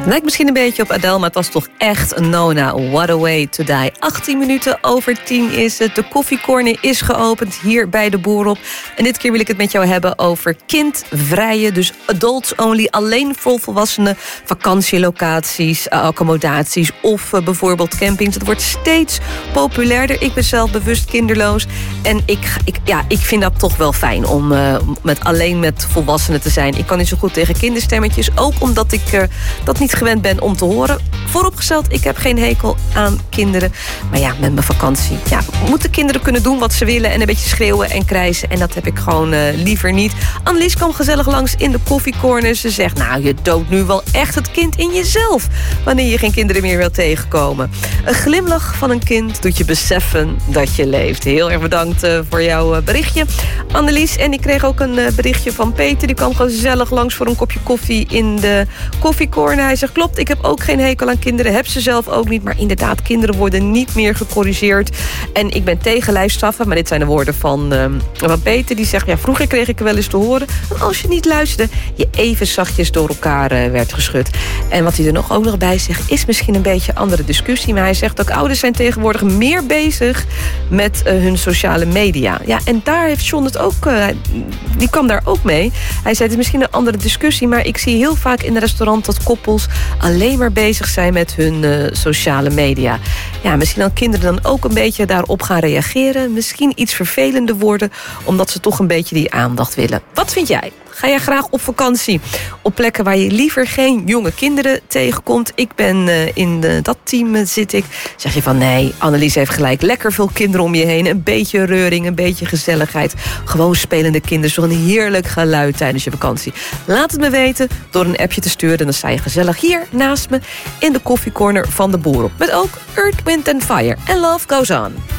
Lijkt misschien een beetje op Adele, maar het was toch echt Nona. What a way to die. 18 minuten over 10 is het. De koffiecorner is geopend hier bij de Boerop. En dit keer wil ik het met jou hebben over kindvrije, dus adults only, alleen voor volwassenen, vakantielocaties, accommodaties of bijvoorbeeld campings. Het wordt steeds populairder. Ik ben zelf bewust kinderloos. En ik vind dat toch wel fijn om alleen met volwassenen te zijn. Ik kan niet zo goed tegen kinderstemmetjes, ook omdat ik dat niet gewend ben om te horen. Vooropgesteld, ik heb geen hekel aan kinderen. Maar ja, met mijn vakantie moeten kinderen kunnen doen wat ze willen en een beetje schreeuwen en krijsen. En dat heb ik gewoon liever niet. Annelies kwam gezellig langs in de koffiecorner. Ze zegt, nou, je doodt nu wel echt het kind in jezelf wanneer je geen kinderen meer wilt tegenkomen. Een glimlach van een kind doet je beseffen dat je leeft. Heel erg bedankt voor jouw berichtje, Annelies. En ik kreeg ook een berichtje van Peter. Die kwam gezellig langs voor een kopje koffie in de koffiecorner. Hij zegt, klopt, ik heb ook geen hekel aan kinderen. Heb ze zelf ook niet. Maar inderdaad, kinderen worden niet meer gecorrigeerd. En ik ben tegen lijfstraffen. Maar dit zijn de woorden van Peter. Die zegt, vroeger kreeg ik wel eens te horen, als je niet luisterde, je even zachtjes door elkaar werd geschud. En wat hij er ook nog bij zegt, is misschien een beetje een andere discussie. Maar hij zegt ook, ouders zijn tegenwoordig meer bezig met hun sociale media. Ja, en daar heeft John het ook, die kwam daar ook mee. Hij zei, het is misschien een andere discussie, maar ik zie heel vaak in een restaurant dat koppels alleen maar bezig zijn met hun sociale media. Ja, misschien dan kinderen dan ook een beetje daarop gaan reageren. Misschien iets vervelender worden, omdat ze toch een beetje die aandacht willen. Wat vind jij? Ga jij graag op vakantie op plekken waar je liever geen jonge kinderen tegenkomt? Ik ben in dat team zit ik. Zeg je van nee, Annelies heeft gelijk. Lekker veel kinderen om je heen. Een beetje reuring, een beetje gezelligheid. Gewoon spelende kinderen. Zo'n heerlijk geluid tijdens je vakantie. Laat het me weten door een appje te sturen. Dan sta je gezellig hier naast me in de koffiecorner van de Boerop. Met ook Earth, Wind and Fire. And Love Goes On.